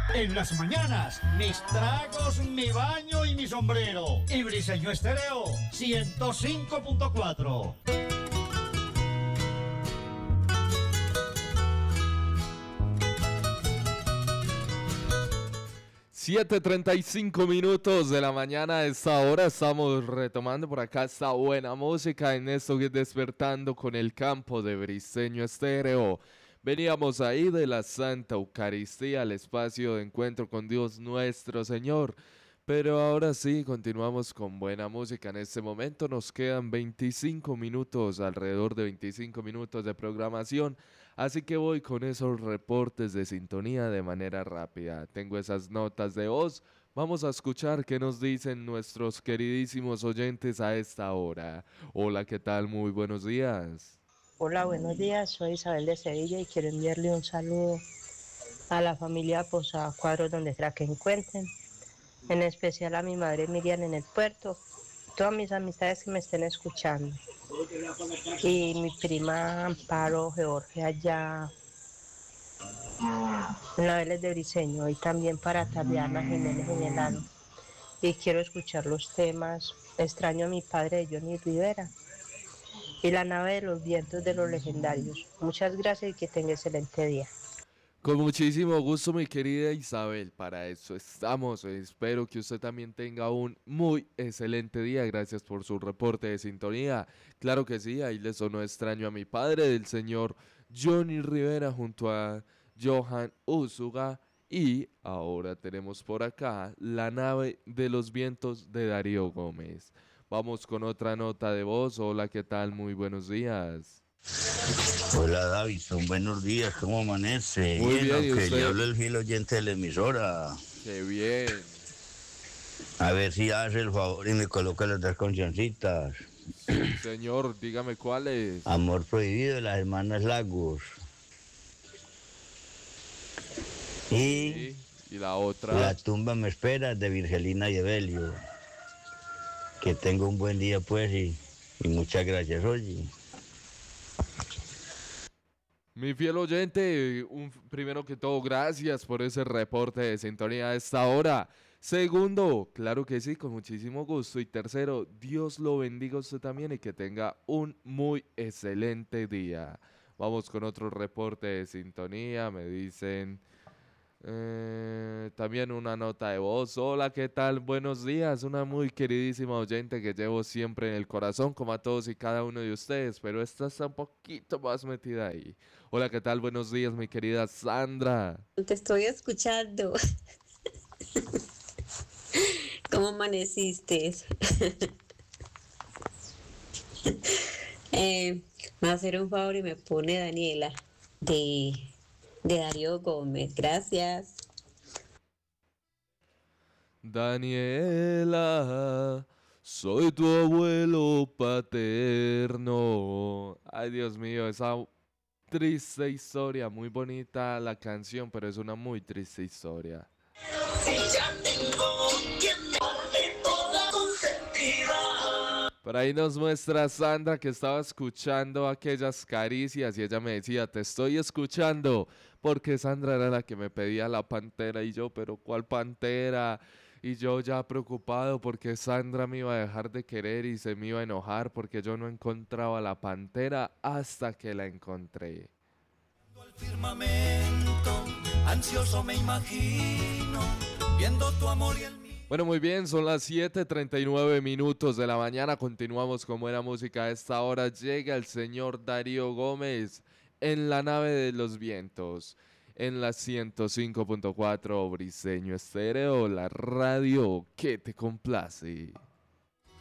En las mañanas, mis tragos, mi baño y mi sombrero. Y Briseño Estéreo, 105.4. 7:35 de la mañana. A esta hora estamos retomando por acá esta buena música en esto que es Despertando con el Campo de Briseño Estéreo. Veníamos ahí de la Santa Eucaristía, el espacio de encuentro con Dios nuestro Señor. Pero ahora sí, continuamos con buena música. En este momento nos quedan 25 minutos, alrededor de 25 minutos de programación. Así que voy con esos reportes de sintonía de manera rápida. Tengo esas notas de voz. Vamos a escuchar qué nos dicen nuestros queridísimos oyentes a esta hora. Hola, ¿qué tal? Muy buenos días. Hola, buenos días. Soy Isabel de Sevilla y quiero enviarle un saludo a la familia Posada Cuadros donde sea que encuentren. En especial a mi madre Miriam en el puerto, todas mis amistades que me estén escuchando. Y mi prima Amparo Georgia allá en la Vélez de Briseño y también para Tatiana Jiménez en el ano. Y quiero escuchar los temas Extraño a mi padre de Johnny Rivera y La nave de los vientos de los legendarios. Muchas gracias y que tenga excelente día. Con muchísimo gusto, mi querida Isabel, para eso estamos. Espero que usted también tenga un muy excelente día. Gracias por su reporte de sintonía. Claro que sí, ahí le sonó Extraño a mi padre del señor Johnny Rivera junto a Johan Usuga. Y ahora tenemos por acá La nave de los vientos de Darío Gómez. Vamos con otra nota de voz. Hola, ¿qué tal? Muy buenos días. Hola Davison, buenos días, ¿cómo amanece? Muy bien, ¿y Que usted? le habla el fiel oyente de la emisora. ¡Qué bien! A ver si hace el favor y me coloca las tres cancioncitas. Sí, señor, dígame cuál es. Amor prohibido de las hermanas Lagos. Y Sí, y la otra. La tumba me espera de Virgelina y Evelio. Que tenga un buen día pues y muchas gracias, oye. Mi fiel oyente, primero que todo, gracias por ese reporte de sintonía a esta hora. Segundo, claro que sí, con muchísimo gusto. Y tercero, Dios lo bendiga a usted también y que tenga un muy excelente día. Vamos con otro reporte de sintonía. Me dicen también una nota de voz. Hola, ¿qué tal? Buenos días. Una muy queridísima oyente que llevo siempre en el corazón, como a todos y cada uno de ustedes, pero esta está un poquito más metida ahí. Hola, ¿qué tal? Buenos días, mi querida Sandra. Te estoy escuchando. ¿Cómo amaneciste? Me va a hacer un favor y me pone Daniela de Darío Gómez. Gracias. Daniela, soy tu abuelo paterno. Ay, Dios mío, esa triste historia, muy bonita la canción, pero es una muy triste historia. Ya tengo quien me de toda consentida. Por ahí nos muestra Sandra que estaba escuchando aquellas caricias y ella me decía, te estoy escuchando, porque Sandra era la que me pedía la pantera y yo, pero ¿cuál pantera? Y yo ya preocupado porque Sandra me iba a dejar de querer y se me iba a enojar porque yo no encontraba la pantera hasta que la encontré. Al firmamento, ansioso me imagino, viendo tu amor y el mío. Bueno, muy bien, son las 7:39 de la mañana, continuamos con buena música. A esta hora llega el señor Darío Gómez en La nave de los vientos, en la 105.4 Briseño Estéreo, la radio que te complace.